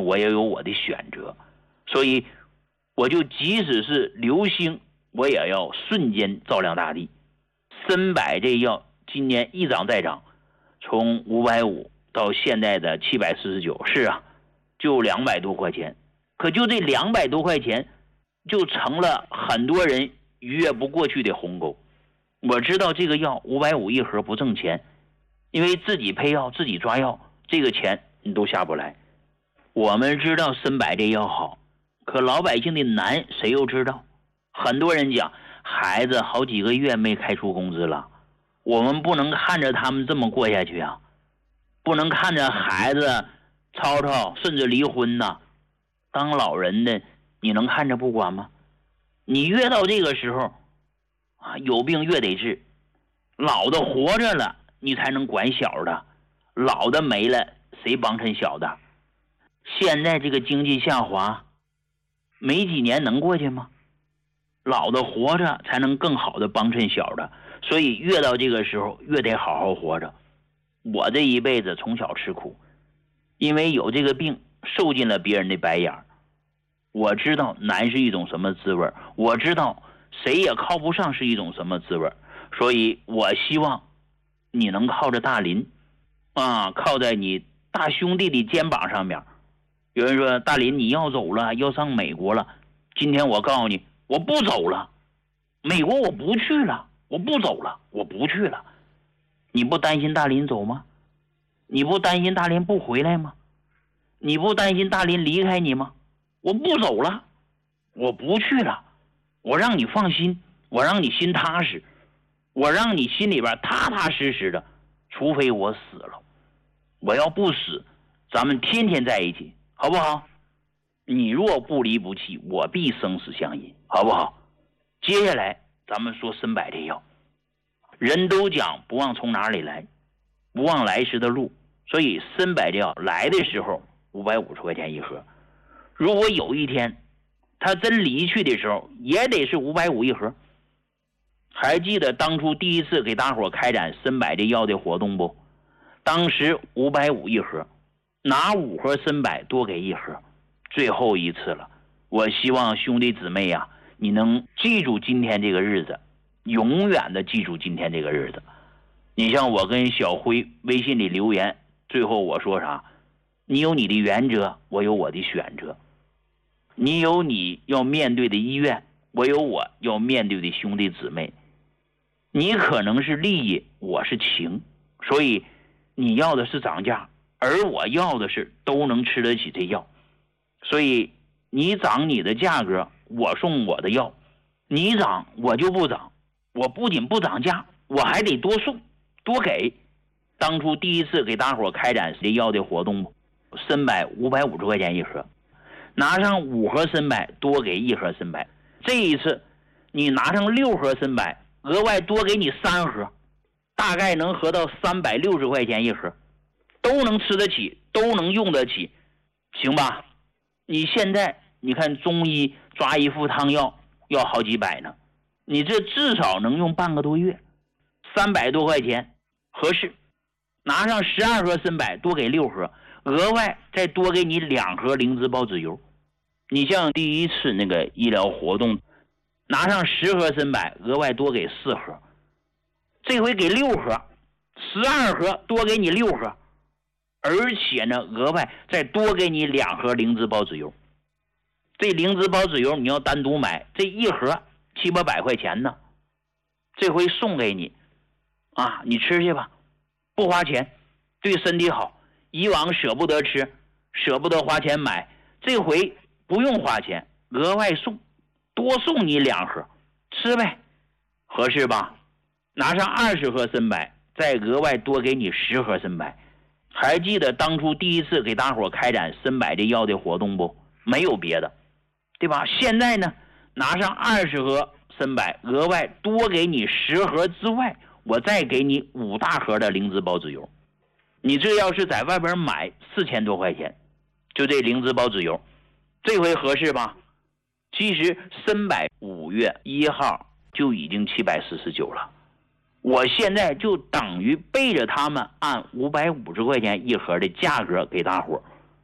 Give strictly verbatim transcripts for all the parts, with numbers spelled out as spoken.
我也有我的选择，所以我就即使是流星，我也要瞬间照亮大地。参百这药今年一涨再涨，从五百五到现在的七百四十九，是啊，就两百多块钱。可就这两百多块钱，就成了很多人逾越不过去的鸿沟。我知道这个药五百五一盒不挣钱，因为自己配药自己抓药，这个钱你都下不来。我们知道参百这药好，可老百姓的难谁又知道？很多人讲孩子好几个月没开出工资了，我们不能看着他们这么过下去啊，不能看着孩子吵吵甚至离婚呐。当老人的你能看着不管吗？你越到这个时候啊，有病越得治，老的活着了你才能管小的，老的没了谁帮衬小的？现在这个经济下滑，没几年能过去吗？老的活着才能更好的帮衬小的，所以越到这个时候越得好好活着。我这一辈子从小吃苦，因为有这个病受尽了别人的白眼，我知道难是一种什么滋味，我知道谁也靠不上是一种什么滋味，所以我希望你能靠着大林啊，靠在你大兄弟的肩膀上面。有人说大林你要走了，要上美国了，今天我告诉你我不走了，美国我不去了，我不走了，我不去了。你不担心大林走吗？你不担心大林不回来吗？你不担心大林离开你吗？我不走了，我不去了，我让你放心，我让你心踏实，我让你心里边踏踏实实的，除非我死了。我要不死，咱们天天在一起，好不好？你若不离不弃，我必生死相依，好不好？接下来咱们说参百这药，人都讲不忘从哪里来，不忘来时的路，所以参百这药来的时候五百五十块钱一盒，如果有一天他真离去的时候，也得是五百五一盒。还记得当初第一次给大伙开展参百这药的活动不？当时五百五一盒，拿五盒参百多给一盒，最后一次了。我希望兄弟姊妹呀、啊，你能记住今天这个日子，永远的记住今天这个日子。你像我跟小辉微信里留言，最后我说啥？你有你的原则，我有我的选择。你有你要面对的医院，我有我要面对的兄弟姊妹。你可能是利益，我是情，所以你要的是涨价，而我要的是都能吃得起这药。所以你涨你的价格，我送我的药，你涨我就不涨，我不仅不涨价，我还得多送多给。当初第一次给大伙开展这药的活动，参百五百五十块钱一盒，拿上五盒参百多给一盒参百。这一次你拿上六盒参百，额外多给你三盒，大概能合到三百六十块钱一盒，都能吃得起，都能用得起，行吧？你现在你看中医抓一副汤药要好几百呢，你这至少能用半个多月，三百多块钱合适。拿上十二盒参百多给六盒，额外再多给你两盒灵芝孢子油。你像第一次那个医疗活动，拿上十盒参百额外多给四盒，这回给六盒，十二盒多给你六盒，而且呢额外再多给你两盒灵芝孢子油。这灵芝孢子油你要单独买，这一盒七八百块钱呢，这回送给你啊，你吃去吧，不花钱，对身体好。以往舍不得吃，舍不得花钱买，这回不用花钱，额外送，多送你两盒，吃呗，合适吧？拿上二十盒参百，再额外多给你十盒参百。还记得当初第一次给大伙开展参百这药的活动不？没有别的，对吧？现在呢，拿上二十盒参百，额外多给你十盒之外，我再给你五大盒的灵芝孢子油。你这要是在外边买四千多块钱，就这灵芝孢子油，这回合适吧？其实参百五月一号就已经七百四十九了，我现在就等于背着他们按五百五十块钱一盒的价格给大伙。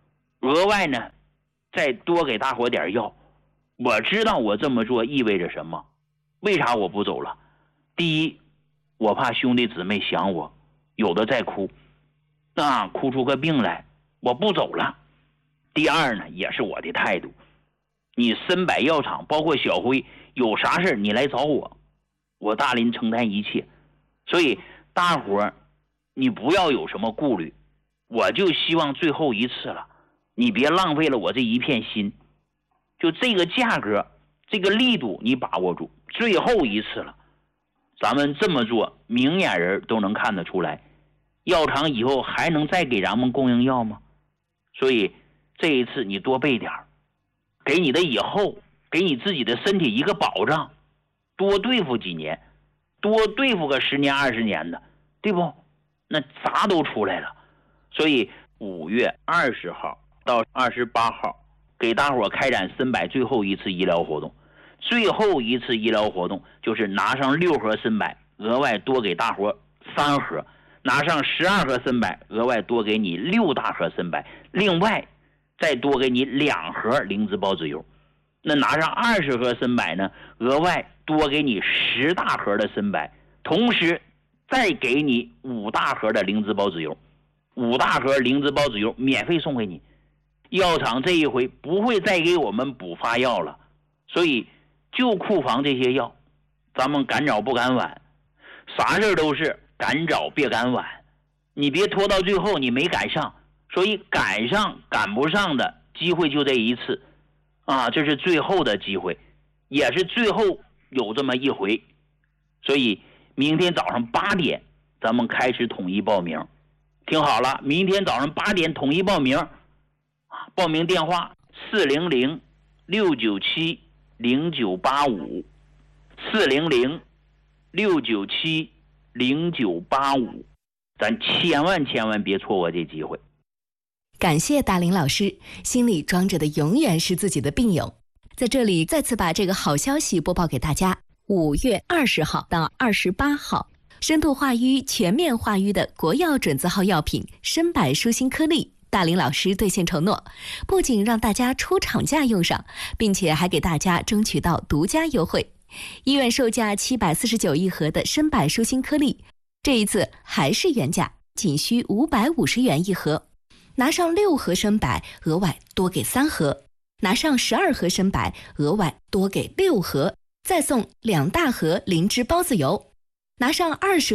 额外呢再多给大伙点药。我知道我这么做意味着什么，为啥我不走了？第一，我怕兄弟姊妹想我，有的在哭，那哭出个病来，我不走了。第二呢，也是我的态度，你参百药厂包括小辉有啥事你来找我，我大林承担一切。所以大伙你不要有什么顾虑，我就希望最后一次了，你别浪费了我这一片心。就这个价格这个力度你把握住，最后一次了，咱们这么做明眼人都能看得出来，药厂以后还能再给咱们供应药吗？所以这一次你多备点，给你的以后给你自己的身体一个保障，多对付几年，多对付个十年二十年的，对不？那啥都出来了。所以五月二十号到二十八号给大伙开展参百最后一次医疗活动。最后一次医疗活动就是拿上六盒参百，额外多给大伙三盒，拿上十二盒参百，额外多给你六大盒参百，另外再多给你两盒灵芝孢子油。那拿上二十盒参百呢，额外多给你十大盒的参百，同时再给你五大盒的灵芝孢子油，五大盒灵芝孢子油免费送给你。药厂这一回不会再给我们补发药了，所以就库房这些药，咱们赶早不赶晚，啥事都是赶早别赶晚，你别拖到最后你没赶上，所以赶上赶不上的机会就这一次啊，这是最后的机会，也是最后有这么一回。所以明天早上八点咱们开始统一报名，听好了，明天早上八点统一报名，报名电话四零零六九七零九八五，四零零六九七零九八五，咱千万千万别错过这机会。 感谢大林老师，心里装着的永远是自己的病友。在这里再次把这个好消息播报给大家，五月二十号到二十八号，深度化瘀、全面化瘀的国药准字号药品参百舒心颗粒，大林老师兑现承诺，不仅让大家出厂价用上，并且还给大家争取到独家优惠。医院售价七百四十九一盒的参百舒心颗粒，这一次还是原价，仅需五百五十元一盒。拿上六盒参百，额外多给三盒；拿上十二盒参百，额外多给六盒，再送两大盒灵芝孢子油；拿上二十